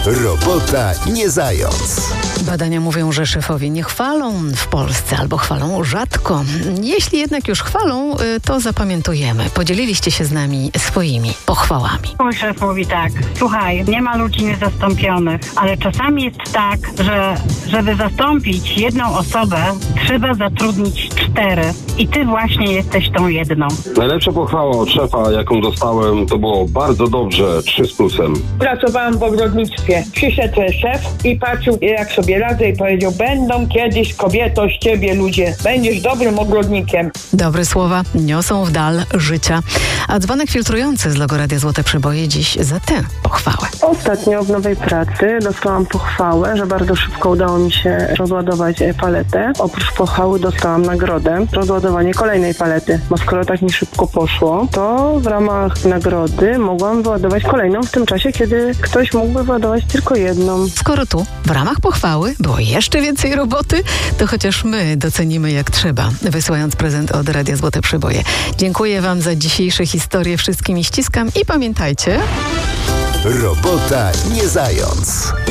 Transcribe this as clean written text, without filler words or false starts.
Robota nie zając. Badania mówią, że szefowie nie chwalą w Polsce albo chwalą rzadko. Jeśli jednak już chwalą, to zapamiętujemy. Podzieliliście się z nami swoimi pochwałami. Mój szef mówi tak: słuchaj, nie ma ludzi niezastąpionych, ale czasami jest tak, że żeby zastąpić jedną osobę, trzeba zatrudnić 4. I ty właśnie jesteś tą jedną. Najlepsza pochwała od szefa, jaką dostałem, to było bardzo dobrze, 3 z plusem. Pracowałam w ogrodnictwie. Przyszedł szef i patrzył, jak sobie radzę, i powiedział: będą kiedyś, kobieto, z ciebie ludzie. Będziesz dobrym ogrodnikiem. Dobre słowa niosą w dal życia. A dzwonek filtrujący z logo Radia Złote Przeboje dziś za tę pochwałę. Ostatnio w nowej pracy dostałam pochwałę, że bardzo szybko udało mi się rozładować paletę. Oprócz pochwały dostałam nagrodę, rozładowanie kolejnej palety. Bo skoro tak mi szybko poszło, to w ramach nagrody mogłam wyładować kolejną w tym czasie, kiedy ktoś mógłby wyładować tylko jedną. Skoro tu w ramach pochwały było jeszcze więcej roboty, to chociaż my docenimy jak trzeba, wysyłając prezent od Radia Złote Przeboje. Dziękuję Wam za dzisiejsze historie, wszystkimi ściskam i pamiętajcie... Robota nie zając.